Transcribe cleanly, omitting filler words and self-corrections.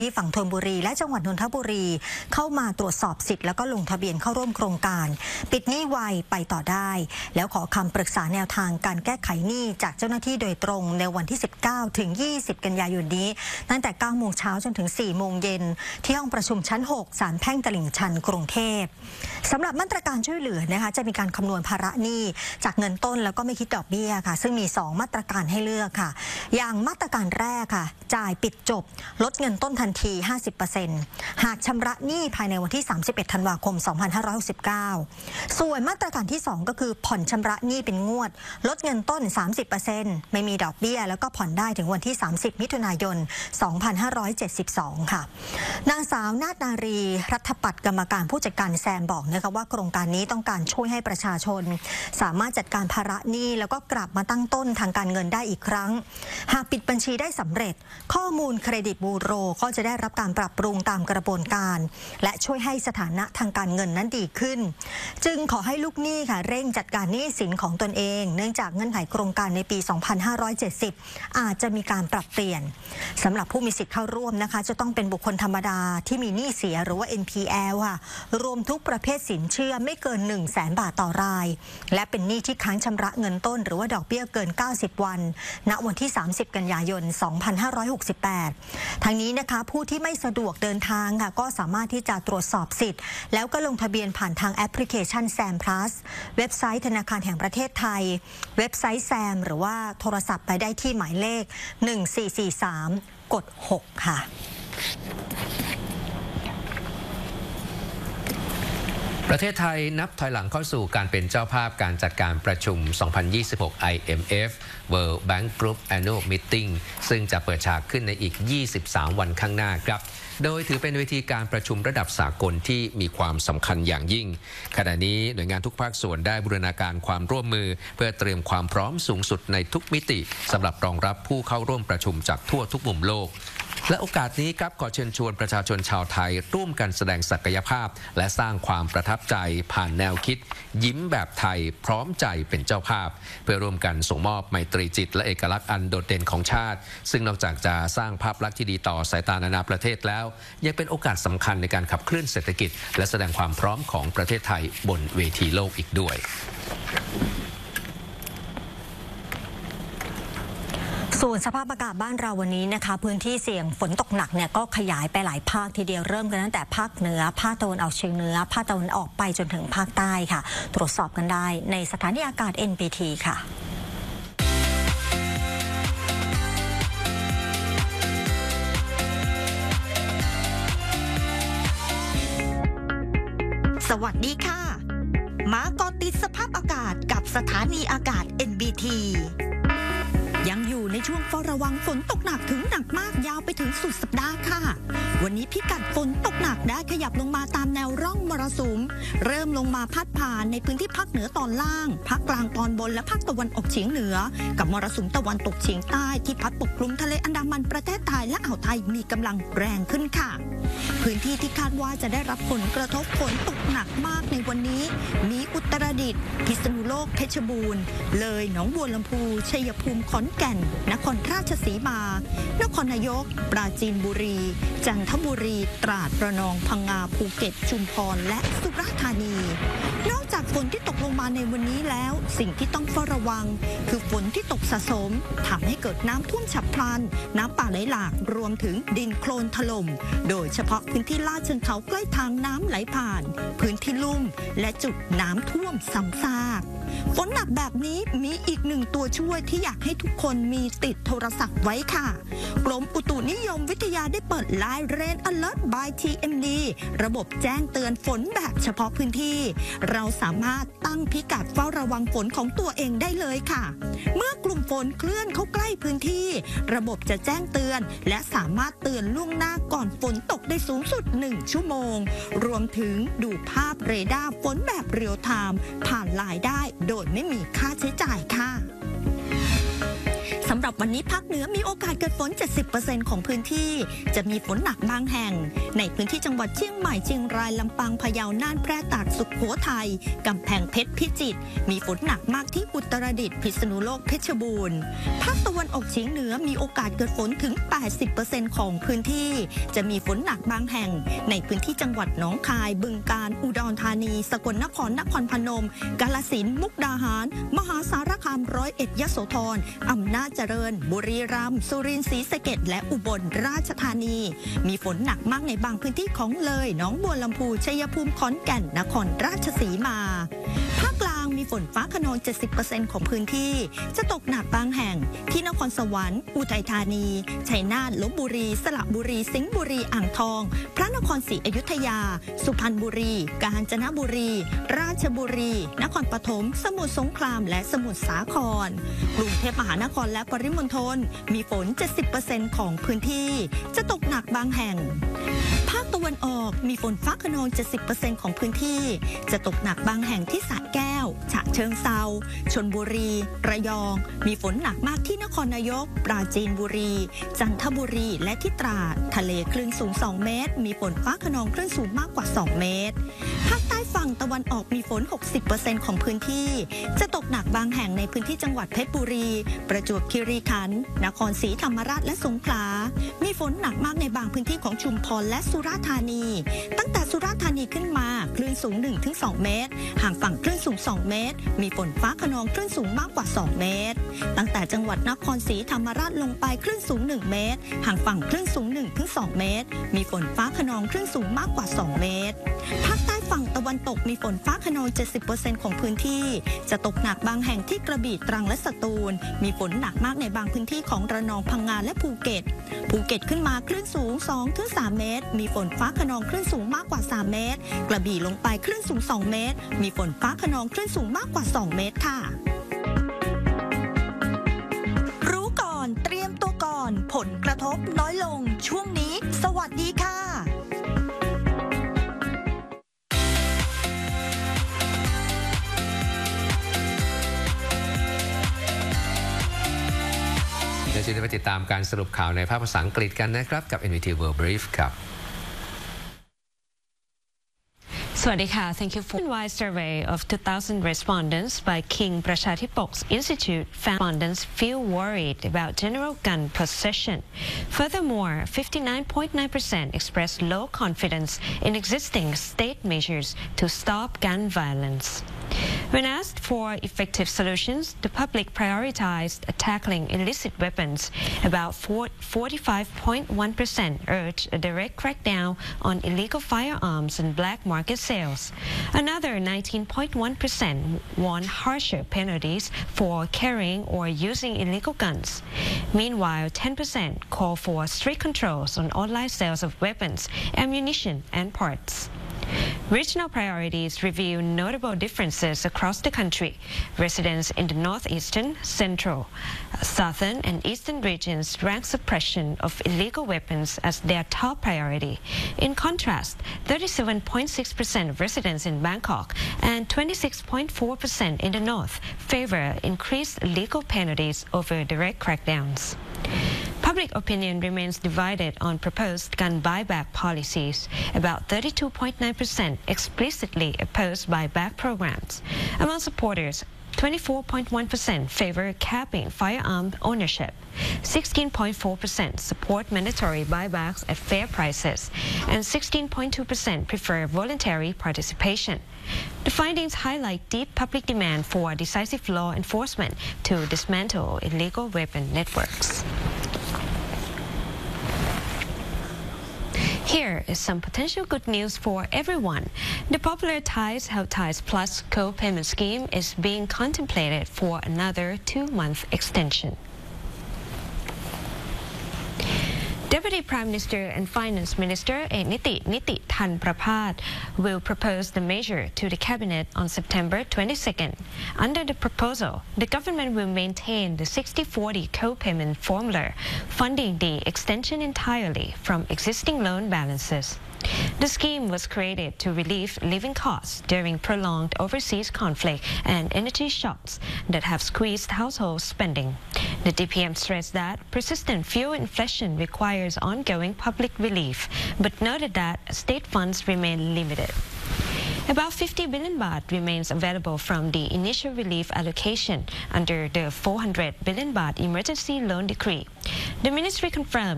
ที่ฝั่งธนบุรีและจังหวัดนนทบุรีเข้ามาตรวจสอบสิทธิ์แล้วก็ลงทะเบียนเข้าร่วมโครงการปิดหนี้ไวไปต่อได้แล้วขอคำปรึกษาแนวทางการแก้ไขหนี้จากเจ้าหน้าที่โดยตรงในวันที่19ถึง20กันยายนนี้ตั้งแต่9โมงเช้าจนถึง4โมงเย็นที่ห้องประชุมชั้น6ศาลแพ่งตลิ่งชันกรุงเทพสำหรับมาตรการช่วยเหลือนะคะจะมีการคำนวณภาระหนี้จากเงินต้นแล้วก็ไม่คิดดอกเบี้ยค่ะซึ่งมี2มาตรการให้เลือกค่ะอย่างมาตรการแรกค่ะจ่ายปิดจบลดเงินต้นทันที 50% หากชำระหนี้ภายในวันที่31ธันวาคม2569ส่วนมาตรการที่2ก็คือผ่อนชำระหนี้เป็นงวดลดเงินต้น 30% ไม่มีดอกเบี้ยแล้วก็ผ่อนได้ถึงวันที่30มิถุนายน2572ค่ะนางสาวนาฏนารีรัฐปัตย์กรรมการผู้จัดการแซมบอกนะคะว่าโครงการนี้ต้องการช่วยให้ประชาชนสามารถจัดการภาระหนี้แล้วก็กลับมาตั้งต้นทางการเงินได้อีกครั้งหากปิดบัญชีได้สำเร็จข้อมูลเครดิตบูโรก็จะได้รับการปรับปรุงตามกระบวนการและช่วยให้สถานะทางการเงินนั้นดีขึ้นจึงขอให้ลูกหนี้ค่ะเร่งจัดการหนี้สินของตนเองเนื่องจากเงื่อนไขโครงการในปี2570อาจจะมีการปรับเปลี่ยนสำหรับผู้มีสิทธิ์เข้าร่วมนะคะจะต้องเป็นบุคคลธรรมดาที่มีหนี้เสียหรือว่า NPL ค่ะรวมทุกประเภทสินเชื่อไม่เกิน 100,000 บาทต่อรายและเป็นหนี้ที่ค้างชำระเงินต้นหรือว่าดอกเบี้ยเกิน90วันณวันที่30กันยายน2568ทั้งนี้นะคะผู้ที่ไม่สะดวกเดินทางค่ะก็สามารถที่จะตรวจสอบสิทธิ์แล้วก็ลงทะเบียนผ่านทางแอปพลิเคชันแซมพลัสเว็บไซต์ธนาคารแห่งประเทศไทยเว็บไซต์แซมหรือว่าโทรศัพท์ไปได้ที่หมายเลข1443กด6ค่ะประเทศไทยนับถอยหลังเข้าสู่การเป็นเจ้าภาพการจัดการประชุม 2026 IMF World Bank Group Annual Meeting ซึ่งจะเปิดฉากขึ้นในอีก 23 วันข้างหน้าครับโดยถือเป็นเวทีการประชุมระดับสากลที่มีความสำคัญอย่างยิ่งขณะนี้หน่วยงานทุกภาคส่วนได้บูรณาการความร่วมมือเพื่อเตรียมความพร้อมสูงสุดในทุกมิติสำหรับรองรับผู้เข้าร่วมประชุมจากทั่วทุกมุมโลกและโอกาสนี้ครับขอเชิญชวนประชาชนชาวไทยร่วมกันแสดงศักยภาพและสร้างความประทับใจผ่านแนวคิดยิ้มแบบไทยพร้อมใจเป็นเจ้าภาพเพื่อร่วมกันส่งมอบไมตรีจิตและเอกลักษณ์อันโดดเด่นของชาติซึ่งนอกจากจะสร้างภาพลักษณ์ที่ดีต่อสายตานานาประเทศแล้วยังเป็นโอกาสสำคัญในการขับเคลื่อนเศรษฐกิจและแสดงความพร้อมของประเทศไทยบนเวทีโลกอีกด้วยส่วนสภาพอากาศบ้านเราวันนี้นะคะพื้นที่เสี่ยงฝนตกหนักเนี่ยก็ขยายไปหลายภาคทีเดียวเริ่มกันตั้งแต่ภาคเหนือภาคตะวันออกเฉียงเหนือภาคตะวันออกไปจนถึงภาคใต้ค่ะตรวจสอบกันได้ในสถานีอากาศ NBT ค่ะสวัสดีค่ะมาเกาะติดสภาพอากาศกับสถานีอากาศ NBT ยังอยู่ในช่วงเฝ้าระวังฝนตกหนักถึงหนักมากยาวไปถึงสุดสัปดาห์ค่ะวันนี้พิกัดฝนตกหนักได้ขยับลงมาตามแนวร่องมรสุมเริ่มลงมาพัดผ่านในพื้นที่ภาคเหนือตอนล่างภาคกลางตอนบนและภาคตะวันออกเฉียงเหนือกับมรสุมตะวันตกเฉียงใต้ที่พัดปกคลุมทะเลอันดามันประเทศไทยและอ่าวไทยมีกำลังแรงขึ้นค่ะพื้นที่ที่คาดว่าจะได้รับผลกระทบฝนตกหนักมากในวันนี้มีอุตรดิตถ์พิษณุโลกเพชรบูรณ์เลยหนองบัวลำพูชัยภูมิขอนแก่นนครราชสีมานครนายกปราจีนบุรีจันทบุรีตราดระนองพังงาภูเก็ตชุมพรและสุราษฎร์ธานีนอกจากฝนที่ตกลงมาในวันนี้แล้วสิ่งที่ต้องเฝ้าระวังคือฝนที่ตกสะสมทำให้เกิดน้ำท่วมฉับพลันน้ำป่าไหลหลากรวมถึงดินโคลนถล่มโดยเฉพาะพื้นที่ลาดเชิงเขาใกล้ทางน้ำไหลผ่านพื้นที่ลุ่มและจุดน้ำท่วมซ้ำซากฝนหนักแบบนี้มีอีกหนึ่งตัวช่วยที่อยากให้ทุกคนมีติดโทรศัพท์ไว้ค่ะกรมอุตุนิยมวิทยาได้เปิด Line Rain Alert by TMD ระบบแจ้งเตือนฝนแบบเฉพาะพื้นที่เราสามารถตั้งพิกัดเฝ้าระวังฝนของตัวเองได้เลยค่ะเมื่อกลุ่มฝนเคลื่อนเข้าใกล้พื้นที่ระบบจะแจ้งเตือนและสามารถเตือนล่วงหน้าก่อนฝนตกได้สูงสุด1ชั่วโมงรวมถึงดูภาพเรดาร์ฝนแบบเรียลไทม์ผ่านไลน์ได้โดยไม่มีค่าใช้จ่ายค่ะสำหรับวันนี้ภาคเหนือมีโอกาสเกิดฝน 70% ของพื้นที่จะมีฝนหนักบางแห่งในพื้นที่จังหวัดเชียงใหม่เชียงรายลำปางพะเยาน่านแพร่ตากสุโขทัยกำแพงเพชรพิจิตรมีฝนหนักมากที่อุตรดิตถ์พิษณุโลกเพชรบูรณ์ภาคตะวันออกเฉียงเหนือมีโอกาสเกิดฝนถึง 80% ของพื้นที่จะมีฝนหนักบางแห่งในพื้นที่จังหวัดหนองคายบึงกาฬอุดรธานีสกลนครนครพนมกาฬสินธุ์มุกดาหารมหาสารคามร้อยเอ็ดยโสธรอำนาจเจริญบุรีรัมย์สุรินทร์ศรีสะเกษและอุบลราชธานีมีฝนหนักมากในบางพื้นที่ของเลยหนองบัวลำพูชัยภูมิขอนแก่นนครราชสีมาภาคกลางมีฝนฟ้าคะนอง 70% ของพื้นที่จะตกหนักบางแห่งที่นครสวรรค์อุทัยธานีชัยนาทลพบุรีสระบุรีสิงห์บุรีอ่างทองพระนครศรีอยุธยาสุพรรณบุรีกาญจนบุรีราชบุรีนครปฐมสมุทรสงครามและสมุทรสาครกรุงเทพมหานครและปริมณฑลมีฝน 70% ของพื้นที่จะตกหนักบางแห่งภาคตะวันออกมีฝนฟ้าคะนอง 70% ของพื้นที่จะตกหนักบางแห่งที่สระแก้วฉะเชิงเทราชลบุรีระยองมีฝนหนักมากที่นครนายกปราจีนบุรีจันทบุรีและที่ตราดทะเลคลื่นสูง2 เมตรมีฝนฟ้าคะนองคลื่นสูงมากกว่า2 เมตรภาคใต้ฝั่งตะวันออกมีฝน 60% ของพื้นที่จะตกหนักบางแห่งในพื้นที่จังหวัดเพชรบุรีประจวบคีรีขันธ์นครศรีธรรมราชและสงขลามีฝนหนักมากในบางพื้นที่ของชุมพรและสุราษฎร์ธานีตั้งแต่สุราษฎร์ธานีขึ้นมาคลื่นสูง 1-2 เมตรห่างฝั่งคลื่นสูง2 เมตรมีฝนฟ้าคะนองคลื่นสูงมากกว่า2 เมตรตั้งแต่จังหวัดนครศรีธรรมราชลงไปคลื่นสูง1 เมตรห่างฝั่งคลื่นสูง 1-2 เมตรมีฝนฟ้าคะนองคลื่นสูงมากกว่า2 เมตรภาคใต้ฝั่งตะวันตกมีฝนฟ้าคะนอง 70% ของพื้นที่จะตกหนักบางแห่งที่กระบี่ตรังและสตูลมีฝนหนักมากในบางพื้นที่ของระนองพังงาและภูเก็ตขึ้นมาคลื่นสูง 2-3 เมตรมีฝนฟ้าคะนองคลื่นสูงมากกว่า3 เมตรกระบี่ลงไปคลื่นสูง2 เมตรมีฝนฟ้าคะนองคลื่นสูงมากกว่า2 เมตรค่ะรู้ก่อนเตรียมตัวก่อนผลกระทบน้อยลงช่วงนี้สวัสดีค่ะเดี๋ยวจะไปติดตามการสรุปข่าวในภาคภาษาอังกฤษกันนะครับกับ NVT World Brief ครับ Swadika, thank you for a wide survey of 2,000 respondents by King Prachadhipaksh Institute found respondents feel worried about general gun possession. Furthermore, 59.9% expressed low confidence in existing state measures to stop gun violence. When asked for effective solutions, the public prioritized tackling illicit weapons. About 45.1% urged a direct crackdown on illegal firearms and black market sales. Another 19.1% want harsher penalties for carrying or using illegal guns. Meanwhile, 10% call for strict controls on online sales of weapons, ammunition, and parts. Regional priorities reveal notable differences across the country. Residents in the northeastern, central, southern, and eastern regions rank suppression of illegal weapons as their top priority. In contrast, 37.6% of residents in Bangkok and 26.4% in the north favor increased legal penalties over direct crackdowns. Public opinion remains divided on proposed gun buyback policies. About 32.9% explicitly oppose buyback programs. Among supporters, 24.1% favor capping firearm ownership. 16.4% support mandatory buybacks at fair prices, and 16.2% prefer voluntary participation. The findings highlight deep public demand for decisive law enforcement to dismantle illegal weapon networks. Here is some potential good news for everyone. The popular Thais Health Ties Plus co-payment scheme is being contemplated for another 2-month extension. Deputy Prime Minister and Finance Minister Niti Thanpraphat will propose the measure to the Cabinet on September 22nd. Under the proposal, the government will maintain the 60/40 co-payment formula, funding the extension entirely from existing loan balances. The scheme was created to relieve living costs during prolonged overseas conflict and energy shocks that have squeezed household spending. The DPM stressed that persistent fuel inflation requires ongoing public relief, but noted that state funds remain limited. About 50 billion baht remains available from the initial relief allocation under the 400 billion baht emergency loan decree. The ministry confirmed